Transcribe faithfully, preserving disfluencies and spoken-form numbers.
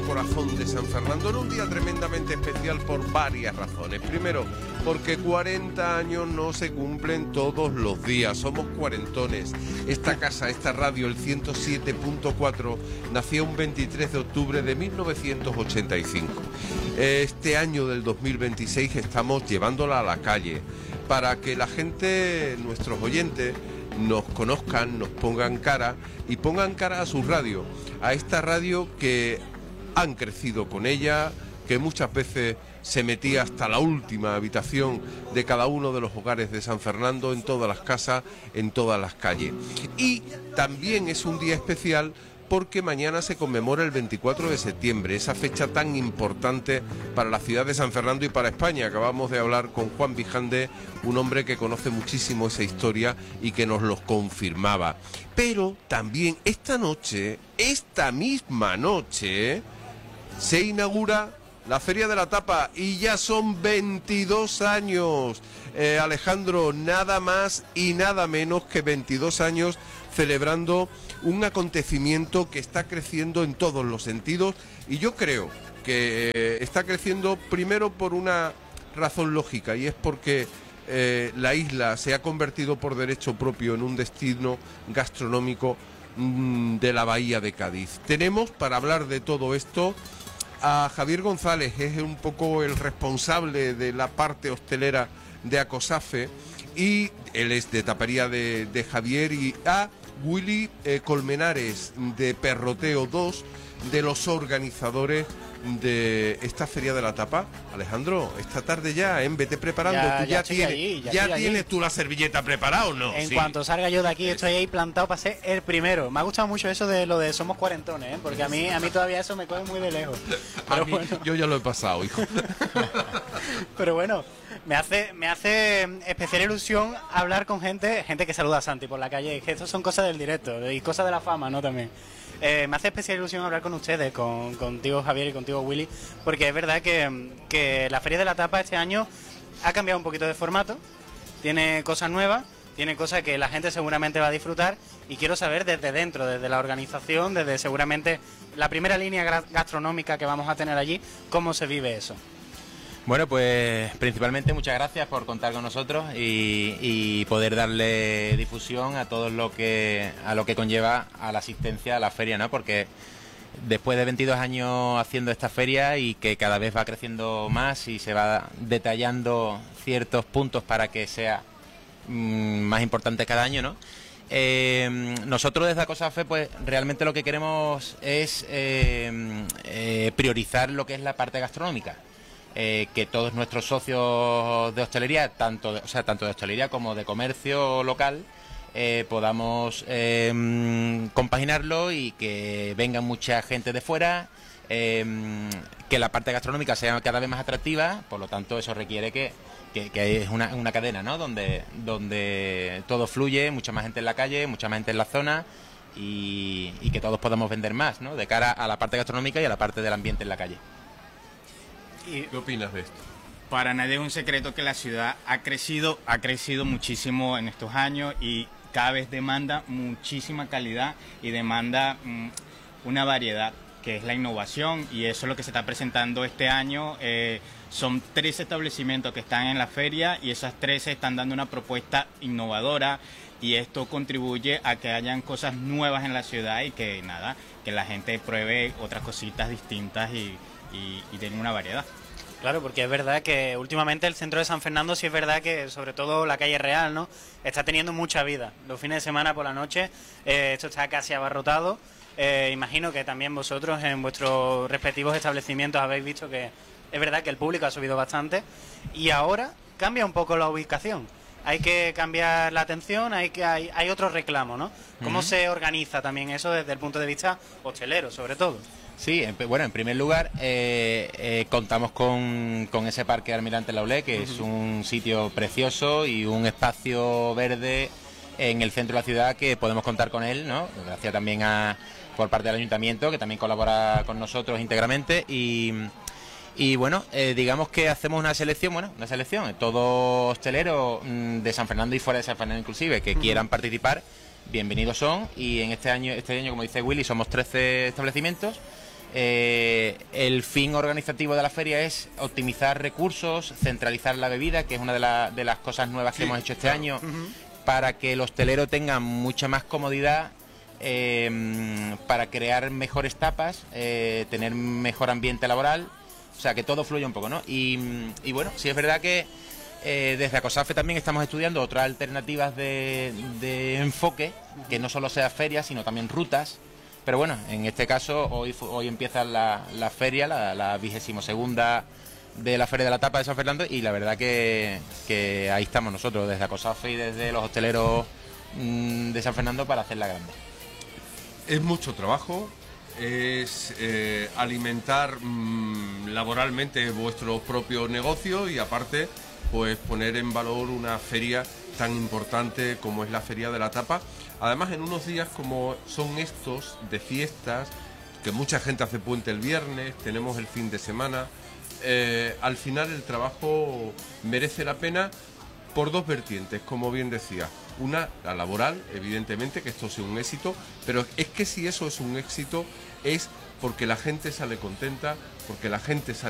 corazón de San Fernando en un día tremendamente especial por varias razones. Primero, porque cuarenta años no se cumplen todos los días, somos cuarentones. Esta casa, esta radio, el ciento siete punto cuatro, nació un veintitrés de octubre de mil novecientos ochenta y cinco. Este año del dos mil veintiséis estamos llevándola a la calle para que la gente, nuestros oyentes, nos conozcan, nos pongan cara y pongan cara a su radio, a esta radio que han crecido con ella, que muchas veces se metía hasta la última habitación de cada uno de los hogares de San Fernando, en todas las casas, en todas las calles. Y también es un día especial porque mañana se conmemora el veinticuatro de septiembre, esa fecha tan importante para la ciudad de San Fernando y para España. Acabamos de hablar con Juan Bijande, un hombre que conoce muchísimo esa historia y que nos lo confirmaba. Pero también esta noche, esta misma noche, se inaugura la Feria de la Tapa y ya son veintidós años. Eh, Alejandro, nada más y nada menos que veintidós años celebrando un acontecimiento que está creciendo en todos los sentidos, y yo creo que eh, está creciendo primero por una razón lógica, y es porque eh, la isla se ha convertido por derecho propio en un destino gastronómico mmm, de la bahía de Cádiz. Tenemos para hablar de todo esto a Javier González, es un poco el responsable de la parte hostelera de Acosafe, y él es de Tapería de, de Javier, y a Willy eh, Colmenares de Perroteo dos, de los organizadores de esta Feria de la Tapa. Alejandro, esta tarde ya, ¿eh? Vete preparando. Ya, tú ya, ya tienes, allí, ya ya tienes allí. tú la servilleta preparada, ¿o no? En Sí. cuanto salga yo de aquí, estoy ahí plantado para ser el primero. Me ha gustado mucho eso de lo de somos cuarentones, ¿eh? Porque a mí, a mí todavía eso me coge muy de lejos. A Pero mí, bueno, yo ya lo he pasado, hijo. pero bueno, me hace, me hace especial ilusión hablar con gente, gente que saluda a Santi por la calle. Que estos son cosas del directo y cosas de la fama, ¿no? También. Eh, me hace especial ilusión hablar con ustedes, con contigo Javier y contigo Willy, porque es verdad que, que la Feria de la Tapa este año ha cambiado un poquito de formato, tiene cosas nuevas, tiene cosas que la gente seguramente va a disfrutar, y quiero saber desde dentro, desde la organización, desde seguramente la primera línea gastronómica que vamos a tener allí, cómo se vive eso. Bueno, pues principalmente muchas gracias por contar con nosotros y, y poder darle difusión a todo lo que a lo que conlleva a la asistencia a la feria, ¿no? Porque después de veintidós años haciendo esta feria, y que cada vez va creciendo más y se va detallando ciertos puntos para que sea mmm, más importante cada año, ¿no? Eh, nosotros desde Acosafe, pues realmente lo que queremos es eh, eh, priorizar lo que es la parte gastronómica. Eh, que todos nuestros socios de hostelería, tanto de, o sea, tanto de hostelería como de comercio local, eh, podamos eh, compaginarlo y que venga mucha gente de fuera, eh, que la parte gastronómica sea cada vez más atractiva. Por lo tanto, eso requiere que, que, que es una, una cadena, ¿no? Donde, donde todo fluye, mucha más gente en la calle, mucha más gente en la zona, y, y que todos podamos vender más, ¿no? De cara a la parte gastronómica y a la parte del ambiente en la calle. ¿Qué opinas de esto? Para nadie es un secreto que la ciudad ha crecido, ha crecido muchísimo en estos años, y cada vez demanda muchísima calidad y demanda mmm, una variedad, que es la innovación, y eso es lo que se está presentando este año. Eh, son tres establecimientos que están en la feria, y esas tres están dando una propuesta innovadora, y esto contribuye a que hayan cosas nuevas en la ciudad y que nada, que la gente pruebe otras cositas distintas y, y, y tenga una variedad. Claro, porque es verdad que últimamente el centro de San Fernando, sí es verdad que sobre todo la calle Real, ¿no?, está teniendo mucha vida. Los fines de semana por la noche eh, esto está casi abarrotado. Eh, imagino que también vosotros en vuestros respectivos establecimientos habéis visto que es verdad que el público ha subido bastante, y ahora cambia un poco la ubicación. Hay que cambiar la atención, hay que hay, hay otro reclamo, ¿no? ¿Cómo uh-huh. se organiza también eso desde el punto de vista hostelero, sobre todo? Sí, en, bueno, en primer lugar, eh, eh, contamos con, con ese parque Almirante Laulé, que uh-huh. es un sitio precioso y un espacio verde en el centro de la ciudad, que podemos contar con él, ¿no? Gracias también a por parte del ayuntamiento, que también colabora con nosotros íntegramente, y, y bueno, eh, digamos que hacemos una selección, bueno, una selección, todos hosteleros mmm, de San Fernando y fuera de San Fernando inclusive, que uh-huh. quieran participar, bienvenidos son, y en este año, este año, como dice Willy, somos trece establecimientos, Eh, el fin organizativo de la feria es optimizar recursos, centralizar la bebida, que es una de, la, de las cosas nuevas que Sí, hemos hecho este claro. año, uh-huh. para que el hostelero tenga mucha más comodidad, eh, para crear mejores tapas, eh, tener mejor ambiente laboral, o sea, que todo fluya un poco, ¿no? Y, y bueno, sí es verdad que eh, desde ACOSAFE también estamos estudiando otras alternativas de, de enfoque, que no solo sea feria, sino también rutas. Pero bueno, en este caso hoy, hoy empieza la, la feria, la vigésimo segunda de la Feria de la Tapa de San Fernando, y la verdad que, que ahí estamos nosotros, desde ACOSAFE y desde los hosteleros mmm, de San Fernando, para hacerla grande. Es mucho trabajo, es eh, alimentar mmm, laboralmente vuestro propio negocio y aparte pues poner en valor una feria tan importante como es la Feria de la Tapa. Además, en unos días como son estos de fiestas, que mucha gente hace puente el viernes, tenemos el fin de semana, eh, al final el trabajo merece la pena por dos vertientes, como bien decía. Una, la laboral, evidentemente, que esto sea un éxito, pero es que si eso es un éxito es porque la gente sale contenta, porque la gente sale